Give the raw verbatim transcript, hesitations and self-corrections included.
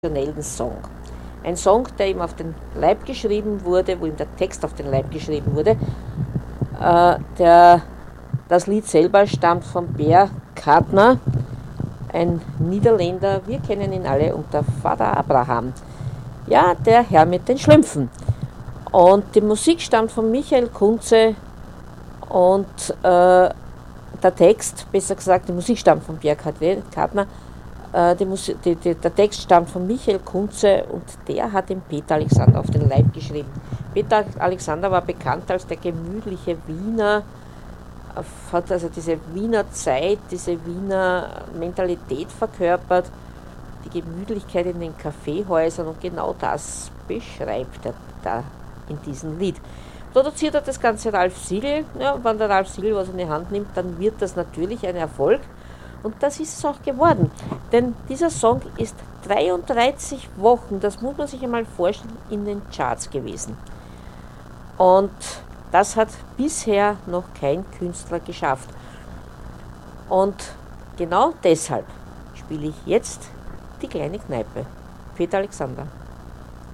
sensationellen Song. Ein Song, der ihm auf den Leib geschrieben wurde, wo ihm der Text auf den Leib geschrieben wurde. Äh, der, das Lied selber stammt von Per Kartner, ein Niederländer. Wir kennen ihn alle unter Vater Abraham. Ja, der Herr mit den Schlümpfen. Und die Musik stammt von Michael Kunze und äh, der Text, besser gesagt, die Musik stammt von Pierre Kartner, äh, die Musik, die, die, der Text stammt von Michael Kunze und der hat dem Peter Alexander auf den Leib geschrieben. Peter Alexander war bekannt als der gemütliche Wiener, hat also diese Wiener Zeit, diese Wiener Mentalität verkörpert, die Gemütlichkeit in den Kaffeehäusern, und genau das beschreibt er da in diesem Lied. Produziert hat das Ganze Ralf Siegel. Ja, wenn der Ralf Siegel was in die Hand nimmt, dann wird das natürlich ein Erfolg. Und das ist es auch geworden. Denn dieser Song ist dreiunddreißig Wochen, das muss man sich einmal vorstellen, in den Charts gewesen. Und das hat bisher noch kein Künstler geschafft. Und genau deshalb spiele ich jetzt die kleine Kneipe. Peter Alexander.